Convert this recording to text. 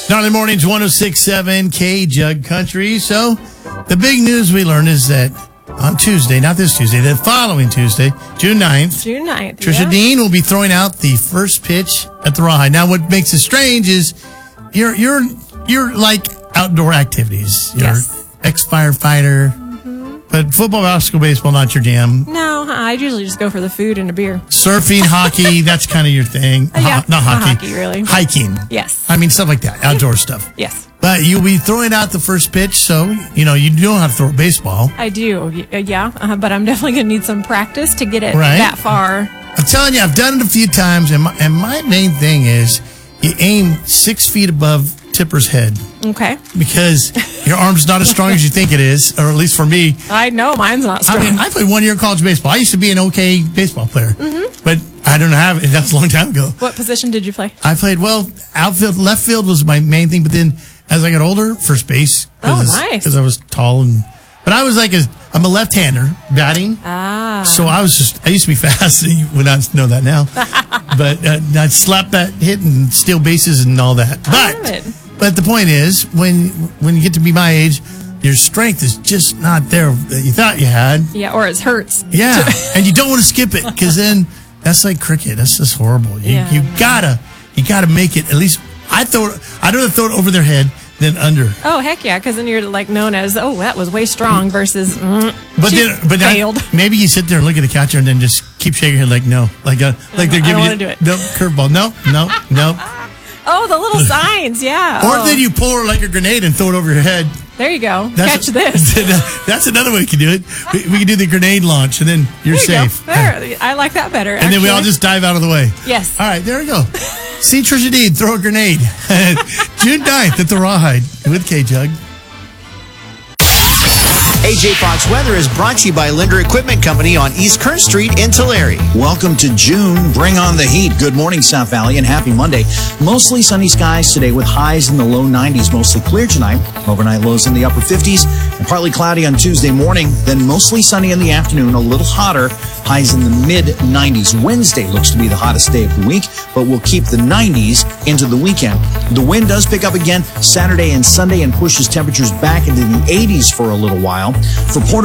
Gnarly Mornings, 106.7 K-Jug Country. So, the big news we learned is that on Tuesday, not this Tuesday, the following Tuesday, June 9th, Trisha Dean will be throwing out the first pitch at the Rawhide. Now, what makes it strange is you're like outdoor activities. You're ex-firefighter. But football, basketball, baseball, not your jam. No, I usually just go for the food and a beer. Surfing, hockey, that's kind of your thing. Not hockey, really. Hiking. Yes. I mean, stuff like that, outdoor stuff. Yes. But you'll be throwing out the first pitch, so, you don't have to throw a baseball. I do, but I'm definitely going to need some practice to get it that far. I'm telling you, I've done it a few times, and my main thing is you aim 6 feet above Tipper's head. Okay. Because your arm's not as strong as you think it is, or at least for me. I know, mine's not strong. I mean, I played 1 year of college baseball. I used to be an okay baseball player. Mm-hmm. But I don't have it. That's a long time ago. What position did you play? I played, outfield, left field was my main thing, but then as I got older, first base. Nice. Because I was tall but I was I'm a left-hander batting. So I used to be fast. You would not know that now. But I'd slap that hit and steal bases and all that. But the point is, when you get to be my age, your strength is just not there that you thought you had. Yeah, or it hurts. Yeah, and you don't want to skip it because then that's like cricket. That's just horrible. You gotta make it at least. I'd rather throw it over their head than under. Oh heck yeah, because then you're like known as that was way strong versus. But failed. Maybe you sit there and look at the catcher and then just keep shaking your head like no, like they're giving you no curveball. No. Oh, the little signs, yeah. Or then you pull her like a grenade and throw it over your head. There you go. Catch this. That's another way we can do it. We can do the grenade launch, and then you're safe. There, I like that better. And then we all just dive out of the way. Yes. All right, there we go. See Trisha Dean throw a grenade. June 9th at the Rawhide with K-Jug. AJ Fox Weather is brought to you by Linder Equipment Company on East Kern Street in Tulare. Welcome to June. Bring on the heat. Good morning, South Valley, and happy Monday. Mostly sunny skies today with highs in the low 90s. Mostly clear tonight. Overnight lows in the upper 50s and partly cloudy on Tuesday morning. Then mostly sunny in the afternoon, a little hotter. Highs in the mid 90s. Wednesday looks to be the hottest day of the week, but we'll keep the 90s into the weekend. The wind does pick up again Saturday and Sunday and pushes temperatures back into the 80s for a little while. For Puerto